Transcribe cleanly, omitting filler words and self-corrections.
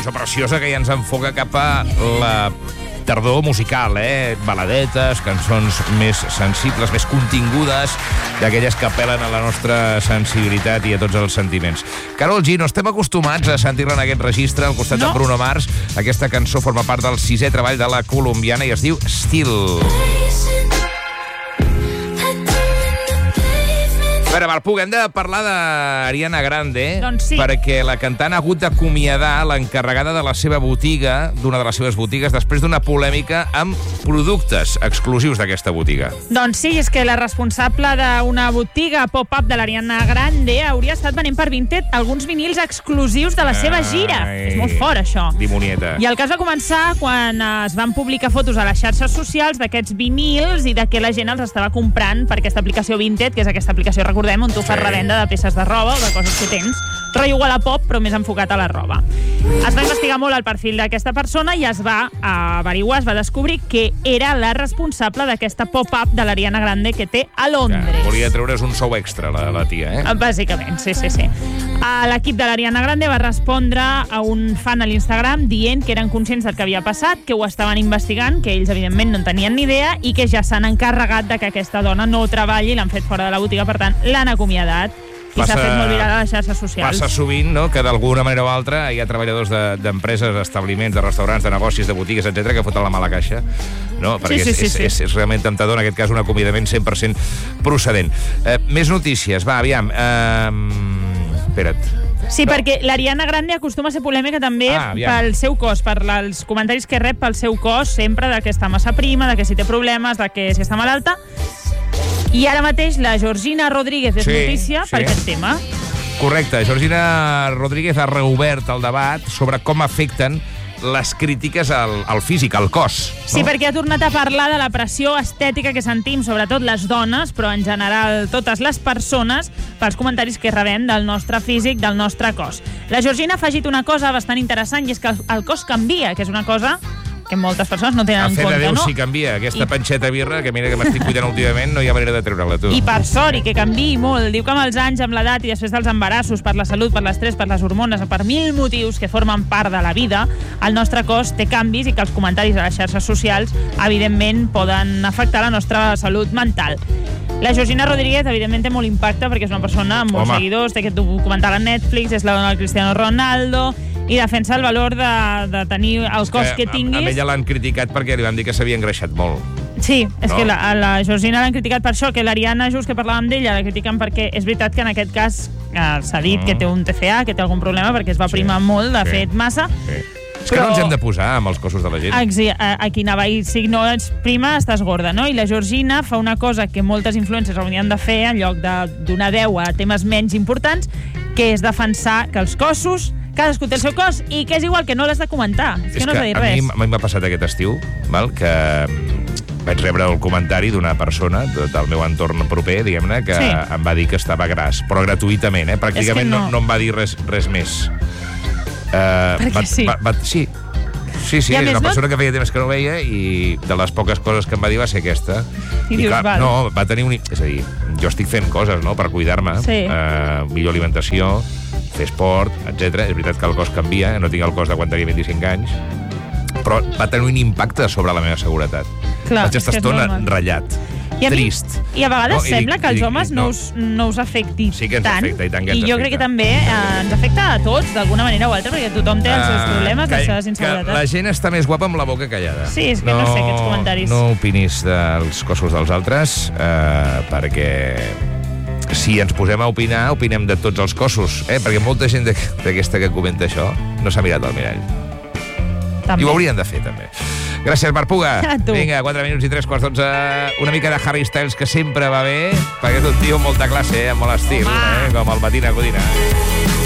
cançó preciosa que ja ens enfoca cap a la tardor musical, baladetes, cançons més sensibles, més contingudes, d'aquelles que apel·len a la nostra sensibilitat i a tots els sentiments. Karol G, no estem acostumats a sentir-la en aquest registre, al costat de Bruno Mars. Aquesta cançó forma part del 6è treball de la colombiana i es diu Still. A veure, Marc, hem de parlar d'Ariana Grande, doncs sí, perquè la cantant ha hagut d'acomiadar l'encarregada de la seva botiga, d'una de les seves botigues, després d'una polèmica amb productes exclusius d'aquesta botiga. Doncs sí, és que la responsable d'una botiga pop-up de l'Ariana Grande hauria estat venent per Vinted alguns vinils exclusius de la seva gira. És molt fort, això. Dimonieta. I el cas va començar quan es van publicar fotos a les xarxes socials d'aquests vinils i de que la gent els estava comprant per aquesta aplicació Vinted, que és aquesta aplicació, recordem, on tu fas revenda de peces de roba o de coses que tens. Rotllo Wallapop, però més enfocat a la roba. Es va investigar molt el perfil d'aquesta persona i es va averiguar, es va descobrir que era la responsable d'aquesta pop-up de l'Ariana Grande que té a Londres. Volia treure's un sou extra, la tia, Bàsicament, sí. L'equip de l'Ariana Grande va respondre a un fan a l'Instagram dient que eren conscients del que havia passat, que ho estaven investigant, que ells, evidentment, no en tenien ni idea i que ja s'han encarregat de que aquesta dona no treballi, l'han fet fora de la botiga, per tant, l'han acomiadat. I s'ha fet molt viral a les xarxes socials. Passa sovint, no?, que d'alguna manera o altra hi ha treballadors d'empreses, d'establiments, de restaurants, de negocis, de botigues, etc que foten la mala caixa, no? Perquè és realment temptador, en aquest cas, un acomiadament 100% procedent. Més notícies, va, aviam. Espera't. Sí, perquè l'Ariana Grande acostuma a ser polèmica també pel seu cos, per els comentaris que rep pel seu cos, sempre de que està massa prima, de que si té problemes, de que si està malalta. I ara mateix la Georgina Rodríguez és notícia per aquest tema. Correcte. Georgina Rodríguez ha reobert el debat sobre com afecten les crítiques al físic, al cos. No? Sí, perquè ha tornat a parlar de la pressió estètica que sentim, sobretot les dones, però en general totes les persones, pels comentaris que rebem del nostre físic, del nostre cos. La Georgina ha afegit una cosa bastant interessant, i és que el cos canvia, que és una cosa que moltes persones no tenen en compte, no? A fe de Déu, si canvia. Aquesta panxeta birra, que mira que m'estic cuidant últimament, no hi ha manera de treure-la, tu. I per sort, i que canviï molt. Diu que amb els anys, amb l'edat i després dels embarassos, per la salut, per l'estrès, per les hormones, per 1000 motius que formen part de la vida, el nostre cos té canvis i que els comentaris a les xarxes socials, evidentment, poden afectar la nostra salut mental. La Georgina Rodríguez, evidentment, té molt impacte perquè és una persona amb molts seguidors, té aquest documental a Netflix, és la dona del Cristiano Ronaldo, i defensa el valor de tenir el cos que tinguis. A ella l'han criticat perquè li van dir que s'havia engreixat molt. Sí, és que la Georgina l'han criticat per això, que l'Ariana, just que parlàvem d'ella, la critiquen perquè és veritat que en aquest cas s'ha dit que té un TCA, que té algun problema perquè es va primar molt, de fet, massa. És que no ens hem de posar amb els cossos de la gent. Aquí anava, i si no ets prima, estàs gorda, no? I la Georgina fa una cosa que moltes influencers haurien de fer en lloc de donar veu a temes menys importants, que és defensar que els cossos, cadascú té el seu cos i que és igual, que no l'has de comentar. És que no has de dir res. A mi m'ha passat aquest estiu, que vaig rebre el comentari d'una persona del meu entorn proper, diguem-ne, que em va dir que estava gras, però gratuïtament, pràcticament no em va dir res més. Perquè sí. Sí, és una persona que feia temps que no veia i de les poques coses que em va dir va ser aquesta. I dius, clar, no, va tenir és a dir, jo estic fent coses, no?, per cuidar-me, millor alimentació, fer esport, etc. És veritat que el cos canvia, no tinc el cos de quan tenia 25 anys, però va tenir un impacte sobre la meva seguretat. Vaig estar estona ratllat. Trist. I a vegades sembla que als homes no us afecti tant. Sí que ens afecta, i tant que ens afecta. I jo crec que també ens afecta a tots, d'alguna manera o altra, perquè tothom té els seus problemes, les seves inseguretats. Que la gent està més guapa amb la boca callada. Sí, és que no sé aquests comentaris. No opinis dels cossos dels altres, perquè si ens posem a opinar, opinem de tots els cossos, perquè molta gent d'aquesta que comenta això no s'ha mirat al mirall. I ho haurien de fer, també. Gràcies, Marc Puga. Vinga, 4 minuts i 3:15. Una mica de Harry Styles, que sempre va bé, perquè és un tio amb molta classe, amb molt estil, com el Matina Codina.